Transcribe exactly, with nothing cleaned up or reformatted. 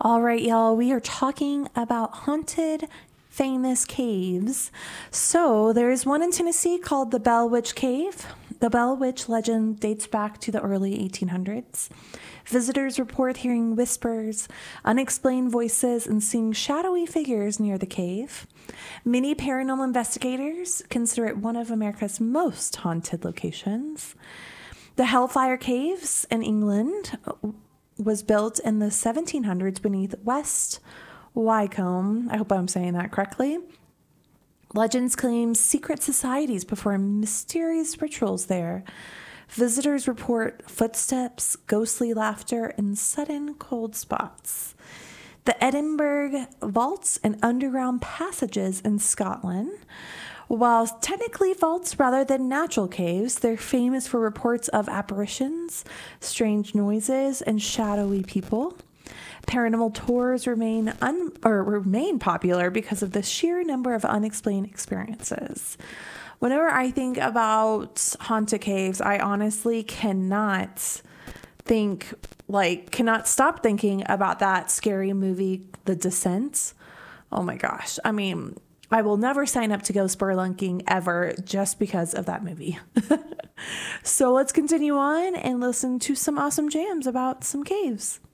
All right, y'all, we are talking about haunted, famous caves. So there is one in Tennessee called the Bell Witch Cave. The Bell Witch legend dates back to the early eighteen hundreds. Visitors report hearing whispers, unexplained voices, and seeing shadowy figures near the cave. Many paranormal investigators consider it one of America's most haunted locations. The Hellfire Caves in England was built in the seventeen hundreds beneath West Wycombe. I hope I'm saying that correctly. Legends claim secret societies perform mysterious rituals there. Visitors report footsteps, ghostly laughter, and sudden cold spots. The Edinburgh vaults and underground passages in Scotland. While technically vaults rather than natural caves, they're famous for reports of apparitions, strange noises, and shadowy people. Paranormal tours remain un- or remain popular because of the sheer number of unexplained experiences. Whenever I think about haunted caves, I honestly cannot think, like, cannot stop thinking about that scary movie, The Descent. Oh my gosh. I mean, I will never sign up to go spelunking ever just because of that movie. So let's continue on and listen to some awesome jams about some caves.